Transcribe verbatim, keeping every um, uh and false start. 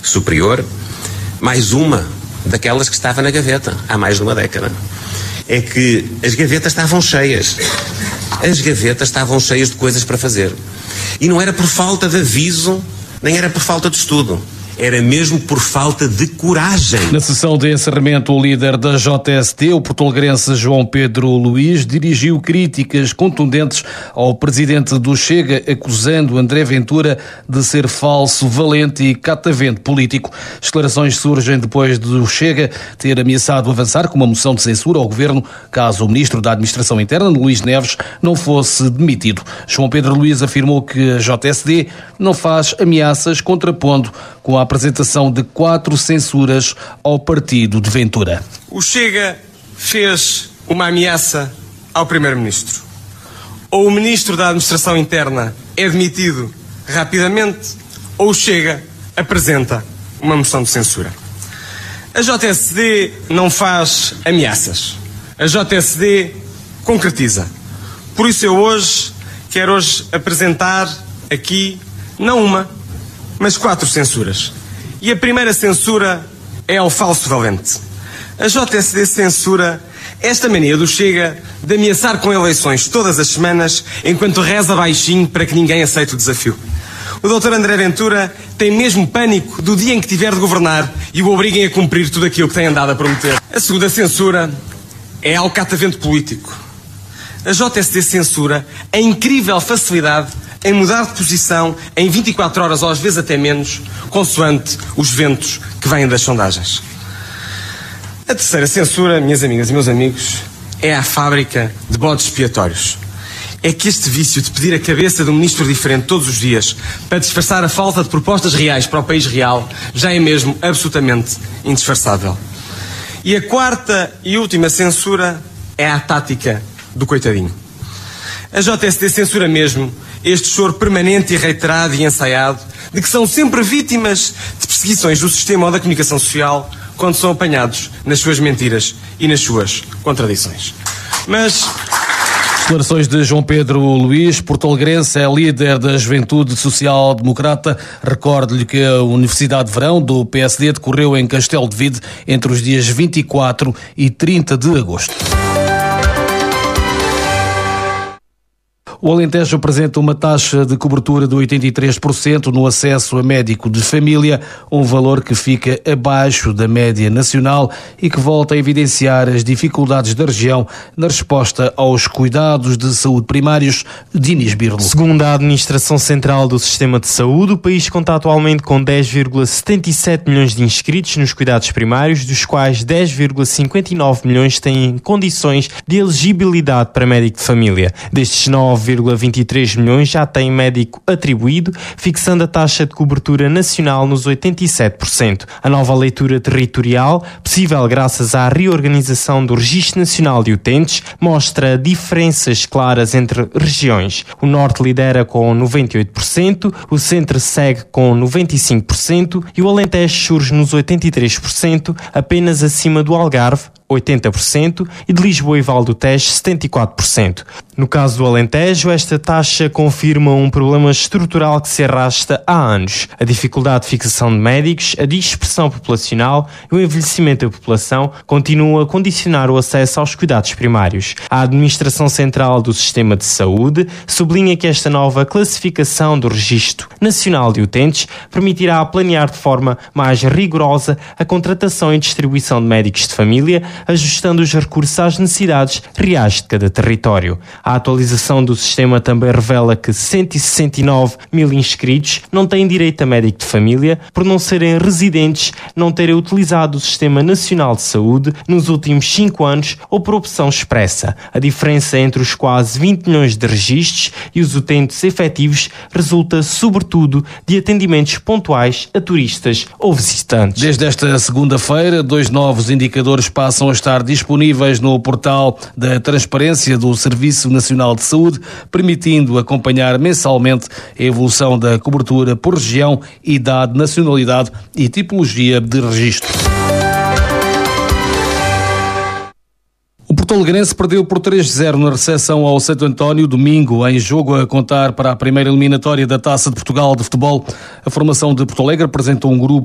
superior, mais uma daquelas que estava na gaveta há mais de uma década. É que as gavetas estavam cheias. As gavetas estavam cheias de coisas para fazer. E não era por falta de aviso, nem era por falta de estudo. Era mesmo por falta de coragem. Na sessão de encerramento, o líder da J S D, o porto-alegrense João Pedro Luís, dirigiu críticas contundentes ao presidente do Chega, acusando André Ventura de ser falso, valente e catavento político. As declarações surgem depois do Chega ter ameaçado avançar com uma moção de censura ao governo caso o ministro da Administração Interna, Luís Neves, não fosse demitido. João Pedro Luís afirmou que a J S D não faz ameaças, contrapondo com a apresentação de quatro censuras ao partido de Ventura. O Chega fez uma ameaça ao Primeiro-Ministro. Ou o Ministro da Administração Interna é demitido rapidamente, ou o Chega apresenta uma moção de censura. A J S D não faz ameaças. A J S D concretiza. Por isso eu hoje quero hoje apresentar aqui não uma, mas quatro censuras. E a primeira censura é ao falso valente. A J S D censura esta mania do Chega de ameaçar com eleições todas as semanas, enquanto reza baixinho para que ninguém aceite o desafio. O doutor André Ventura tem mesmo pânico do dia em que tiver de governar e o obriguem a cumprir tudo aquilo que tem andado a prometer. A segunda censura é ao catavento político. A J S D censura a incrível facilidade em mudar de posição em vinte e quatro horas ou às vezes até menos, consoante os ventos que vêm das sondagens. A terceira censura, minhas amigas e meus amigos, é a fábrica de bodes expiatórios. É que este vício de pedir a cabeça de um ministro diferente todos os dias para disfarçar a falta de propostas reais para o país real já é mesmo absolutamente indisfarçável. E a quarta e última censura é a tática do coitadinho. A J S D censura mesmo este choro permanente e reiterado e ensaiado de que são sempre vítimas de perseguições do sistema ou da comunicação social quando são apanhados nas suas mentiras e nas suas contradições. Mas... Declarações de João Pedro Luís, porto-alegrense, é líder da Juventude Social Democrata. Recordo-lhe que a Universidade de Verão do P S D decorreu em Castelo de Vide entre os dias vinte e quatro e trinta de agosto. O Alentejo apresenta uma taxa de cobertura de oitenta e três por cento no acesso a médico de família, um valor que fica abaixo da média nacional e que volta a evidenciar as dificuldades da região na resposta aos cuidados de saúde primários. Dinis Birlo. Segundo a Administração Central do Sistema de Saúde, o país conta atualmente com dez vírgula setenta e sete milhões de inscritos nos cuidados primários, dos quais dez vírgula cinquenta e nove milhões têm condições de elegibilidade para médico de família. Destes nove vírgula vinte e três milhões já têm médico atribuído, fixando a taxa de cobertura nacional nos oitenta e sete por cento. A nova leitura territorial, possível graças à reorganização do Registro Nacional de Utentes, mostra diferenças claras entre regiões. O Norte lidera com noventa e oito por cento, o Centro segue com noventa e cinco por cento e o Alentejo surge nos oitenta e três por cento, apenas acima do Algarve, oitenta por cento, e de Lisboa e Val do Tejo, setenta e quatro por cento. No caso do Alentejo, esta taxa confirma um problema estrutural que se arrasta há anos. A dificuldade de fixação de médicos, a dispersão populacional e o envelhecimento da população continuam a condicionar o acesso aos cuidados primários. A Administração Central do Sistema de Saúde sublinha que esta nova classificação do Registro Nacional de Utentes permitirá planear de forma mais rigorosa a contratação e distribuição de médicos de família, ajustando os recursos às necessidades reais de cada território. A atualização do sistema também revela que cento e sessenta e nove mil inscritos não têm direito a médico de família por não serem residentes, não terem utilizado o Sistema Nacional de Saúde nos últimos cinco anos ou por opção expressa. A diferença entre os quase vinte milhões de registros e os utentes efetivos resulta, sobretudo, de atendimentos pontuais a turistas ou visitantes. Desde esta segunda-feira, dois novos indicadores passam a estar disponíveis no portal da Transparência do Serviço Nacional de Saúde, permitindo acompanhar mensalmente a evolução da cobertura por região, idade, nacionalidade e tipologia de registro. O porto-alegrense perdeu por três a zero na recepção ao Santo António, domingo, em jogo a contar para a primeira eliminatória da Taça de Portugal de futebol. A formação de Porto Alegre apresentou um grupo